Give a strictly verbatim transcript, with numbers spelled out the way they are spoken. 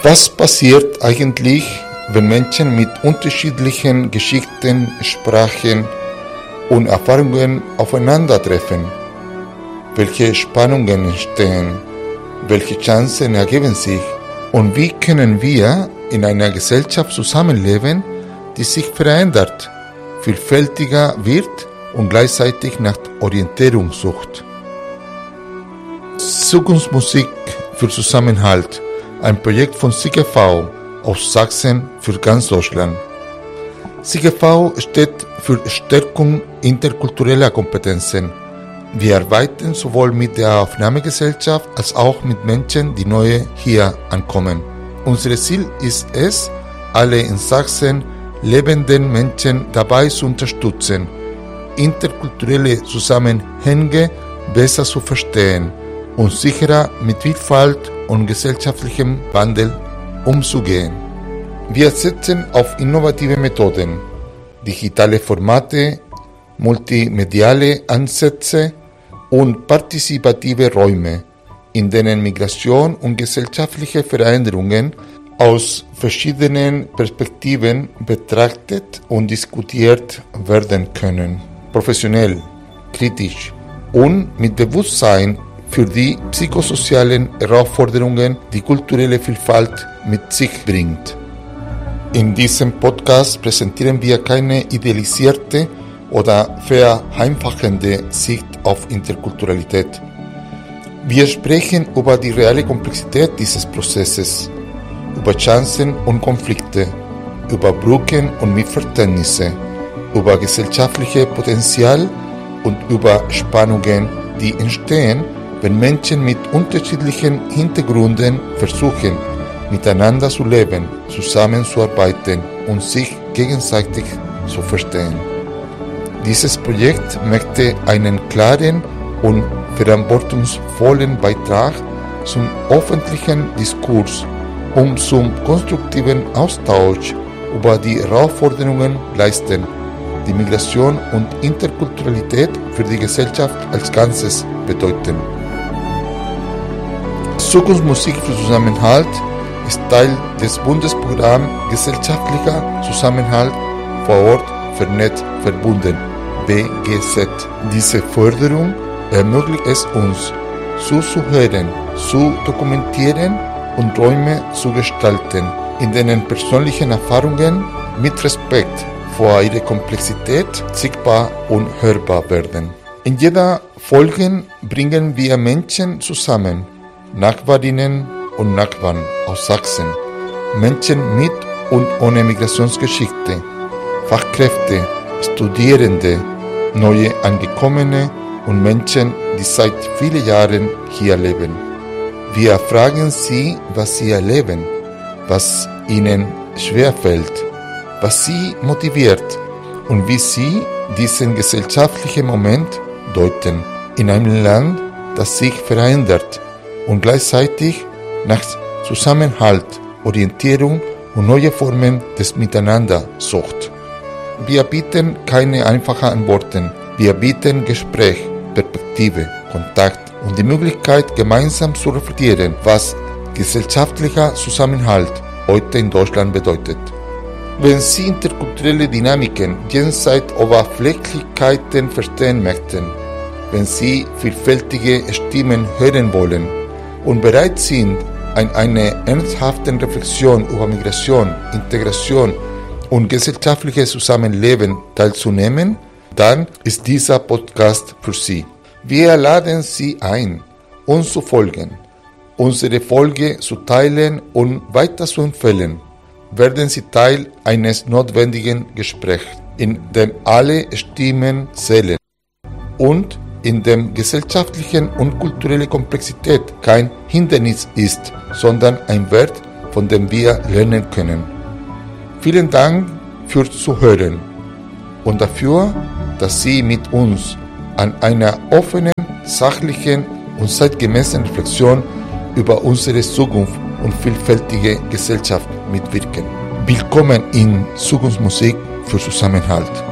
Was passiert eigentlich, wenn Menschen mit unterschiedlichen Geschichten, Sprachen und Erfahrungen aufeinandertreffen? Welche Spannungen entstehen? Welche Chancen ergeben sich? Und wie können wir in einer Gesellschaft zusammenleben, die sich verändert, vielfältiger wird und gleichzeitig nach Orientierung sucht? Zukunftsmusik für Zusammenhalt, ein Projekt von S I G V aus Sachsen für ganz Deutschland. S I G V steht für Stärkung interkultureller Kompetenzen. Wir arbeiten sowohl mit der Aufnahmegesellschaft als auch mit Menschen, die neu hier ankommen. Unser Ziel ist es, alle in Sachsen lebenden Menschen dabei zu unterstützen, interkulturelle Zusammenhänge besser zu verstehen und sicherer mit Vielfalt und gesellschaftlichem Wandel umzugehen. Wir setzen auf innovative Methoden, digitale Formate, multimediale Ansätze und partizipative Räume, in denen Migration und gesellschaftliche Veränderungen aus verschiedenen Perspektiven betrachtet und diskutiert werden können. Professionell, kritisch und mit Bewusstsein für die psychosozialen Herausforderungen, die kulturelle Vielfalt mit sich bringt. In diesem Podcast präsentieren wir keine idealisierte oder vereinfachende Sicht auf Interkulturalität. Wir sprechen über die reale Komplexität dieses Prozesses, über Chancen und Konflikte, über Brücken und Missverständnisse, über gesellschaftliches Potenzial und über Spannungen, die entstehen, wenn Menschen mit unterschiedlichen Hintergründen versuchen, miteinander zu leben, zusammenzuarbeiten und sich gegenseitig zu verstehen. Dieses Projekt möchte einen klaren und verantwortungsvollen Beitrag zum öffentlichen Diskurs und zum konstruktiven Austausch über die Herausforderungen leisten, die Migration und Interkulturalität für die Gesellschaft als Ganzes bedeuten. Zukunftsmusik für Zusammenhalt ist Teil des Bundesprogramms Gesellschaftlicher Zusammenhalt vor Ort vernetzt verbunden, B G Z. Diese Förderung ermöglicht es uns, zuzuhören, zu dokumentieren und Räume zu gestalten, in denen persönliche Erfahrungen mit Respekt vor ihrer Komplexität sichtbar und hörbar werden. In jeder Folge bringen wir Menschen zusammen, Nachbarinnen und Nachbarn aus Sachsen, Menschen mit und ohne Migrationsgeschichte, Fachkräfte, Studierende, neue Angekommene und Menschen, die seit vielen Jahren hier leben. Wir fragen sie, was sie erleben, was ihnen schwerfällt, was sie motiviert und wie sie diesen gesellschaftlichen Moment deuten in einem Land, das sich verändert und gleichzeitig nach Zusammenhalt, Orientierung und neue Formen des Miteinander sucht. Wir bieten keine einfachen Antworten, wir bieten Gespräch, Perspektive, Kontakt und die Möglichkeit, gemeinsam zu reflektieren, was gesellschaftlicher Zusammenhalt heute in Deutschland bedeutet. Wenn Sie interkulturelle Dynamiken jenseits Oberflächlichkeiten verstehen möchten, wenn Sie vielfältige Stimmen hören wollen und bereit sind, an einer ernsthaften Reflexion über Migration, Integration und gesellschaftliches Zusammenleben teilzunehmen, dann ist dieser Podcast für Sie. Wir laden Sie ein, uns zu folgen, unsere Folge zu teilen und weiter zu empfehlen. Werden Sie Teil eines notwendigen Gesprächs, in dem alle Stimmen zählen und in dem gesellschaftliche und kulturelle Komplexität kein Hindernis ist, sondern ein Wert, von dem wir lernen können. Vielen Dank fürs Zuhören und dafür, dass Sie mit uns an einer offenen, sachlichen und zeitgemäßen Reflexion über unsere Zukunft und vielfältige Gesellschaft mitwirken. Willkommen in Zukunftsmusik für Zusammenhalt.